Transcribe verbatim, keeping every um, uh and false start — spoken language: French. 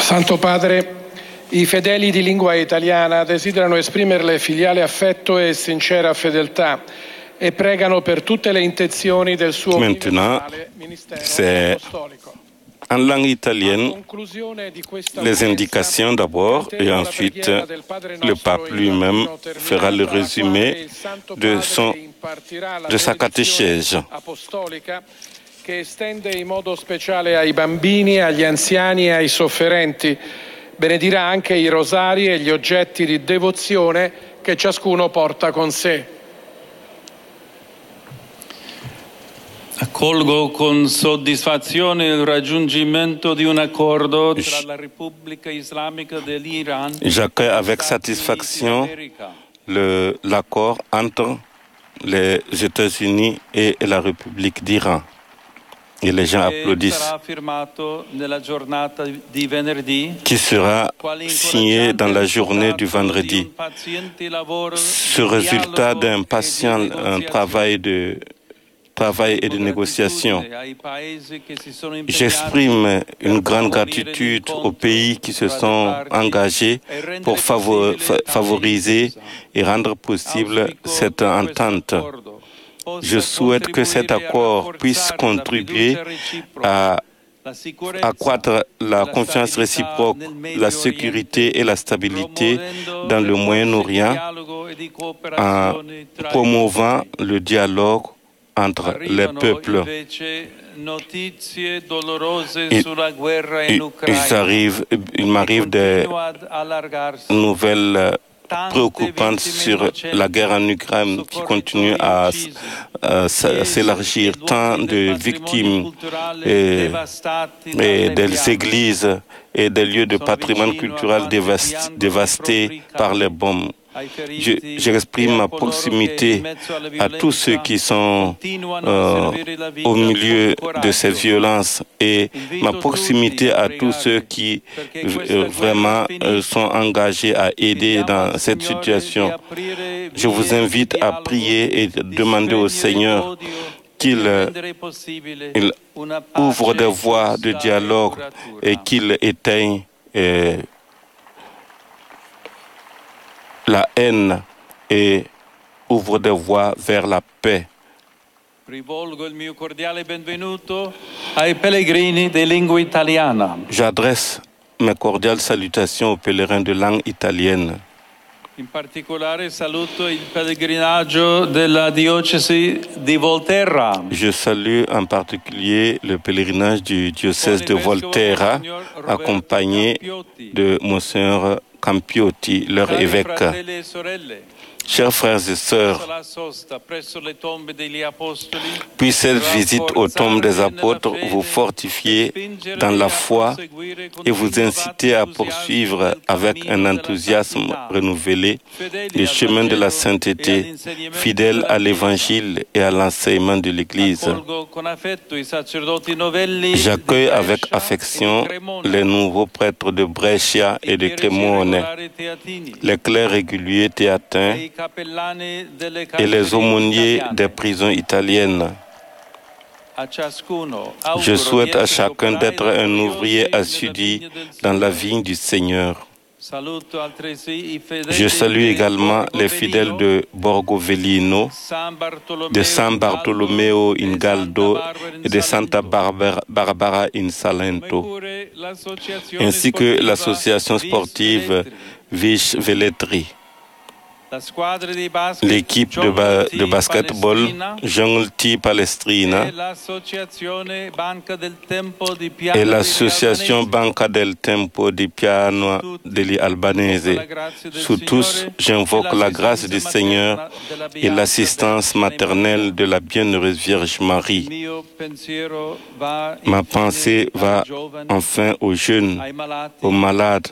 Santo Padre, i fedeli di lingua italiana desiderano esprimerle filiale affetto e sincera fedeltà e pregano per tutte le intenzioni del suo universale ministero apostolico. En langue italienne, les indications d'abord et ensuite le pape lui-même fera le résumé de, son, de sa catéchèse. Che estende in modo speciale ai bambini, agli anziani e ai sofferenti. Benedirà anche i rosari e gli oggetti di devozione che ciascuno porta con sé. Accolgo con soddisfazione il raggiungimento di un accordo tra la Repubblica Islamica dell'Iran. J'accueille avec satisfaction l'accord entre les États-Unis et la République d'Iran. Et les gens applaudissent. Qui sera signé dans la journée du vendredi. Ce résultat d'un patient un travail de travail et de négociation. J'exprime une grande gratitude aux pays qui se sont engagés pour favoriser et rendre possible cette entente. Je souhaite que cet accord puisse contribuer à accroître la confiance réciproque, la sécurité et la stabilité dans le Moyen-Orient en promouvant le dialogue entre les peuples. Il, il, arrive, il m'arrive des nouvelles préoccupantes sur la guerre en Ukraine qui continue à, à s'élargir, tant de victimes et, et des églises et des lieux de patrimoine culturel dévastés par les bombes. J'exprime ma proximité à tous ceux qui sont euh, au milieu de ces violences et ma proximité à tous ceux qui euh, vraiment euh, sont engagés à aider dans cette situation. Je vous invite à prier et demander au Seigneur qu'il il ouvre des voies de dialogue et qu'il éteigne euh, la haine et ouvre des voies vers la paix. J'adresse mes cordiales salutations aux pèlerins de langue italienne. In particolare saluto il pellegrinaggio della diocesi di Volterra. Je salue en particulier le pèlerinage du diocèse de Volterra, accompagné de Monseigneur Campiotti, leur évêque. Chers frères et sœurs, puis cette visite aux tombes des apôtres vous fortifier dans la foi et vous inciter à poursuivre avec un enthousiasme renouvelé le chemin de la sainteté, fidèle à l'Évangile et à l'enseignement de l'Église. J'accueille avec affection les nouveaux prêtres de Brescia et de Cremone, les clercs réguliers théatins et les aumôniers des prisons italiennes. Je souhaite à chacun d'être un ouvrier assidu dans la vigne du Seigneur. Je salue également les fidèles de Borgo Velino, de San Bartolomeo in Galdo et de Santa Barbara in Salento, ainsi que l'association sportive Vish Velletri. L'équipe de, ba de basketball Jungle T Palestrina et l'association Banca del Tempo di Piano degli Albanese. Sous tous, j'invoque la grâce du Seigneur et l'assistance maternelle de la bienheureuse Vierge Marie. Ma pensée va enfin aux jeunes, aux malades,